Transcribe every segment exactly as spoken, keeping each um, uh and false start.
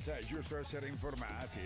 sai, giusto essere informati.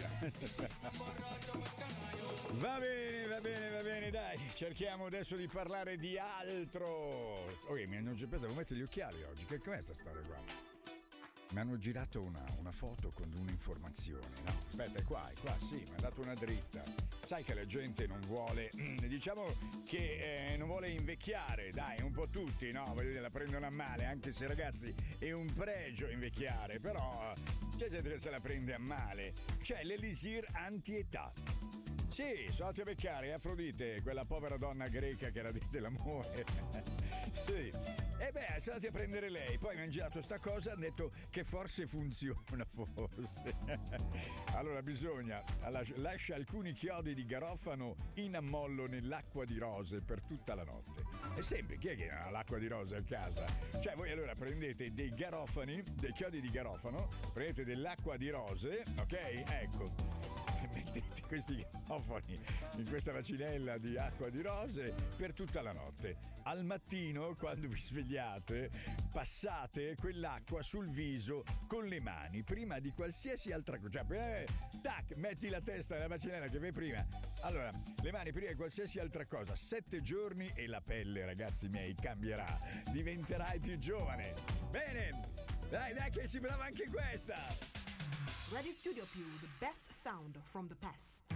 Va bene, va bene, va bene, dai, cerchiamo adesso di parlare di altro. Oh, mi hanno aspetta, devo mettere gli occhiali oggi. Che com'è sta storia qua? Mi hanno girato una, una foto con un'informazione, no? Aspetta, è qua, è qua, sì, mi ha dato una dritta. Sai che la gente non vuole, diciamo che eh, non vuole invecchiare, dai, un po' tutti, no? Voglio dire, la prendono a male, anche se ragazzi è un pregio invecchiare, però c'è gente che se la prende a male. C'è l'elisir anti-età. Sì, sono andati a beccare Afrodite, quella povera donna greca che era di dell'amore. Sì. E beh, sono andati a prendere lei, poi mi hanno girato sta cosa e hanno detto che forse funziona, forse. Allora bisogna, lascia alcuni chiodi di garofano in ammollo nell'acqua di rose per tutta la notte. E sempre, chi è che ha l'acqua di rose a casa? Cioè voi allora prendete dei garofani, dei chiodi di garofano, prendete dell'acqua di rose, ok? Ecco. Mettete questi garofani in questa macinella di acqua di rose per tutta la notte. Al mattino, quando vi svegliate, passate quell'acqua sul viso con le mani prima di qualsiasi altra cosa. Cioè, eh, tac, metti la testa nella macinella che vai prima. Allora, le mani prima di qualsiasi altra cosa. Sette giorni e la pelle, ragazzi miei, cambierà. Diventerai più giovane. Bene, dai, dai che si brava anche questa. Radio Studio Più, the best sound from the past.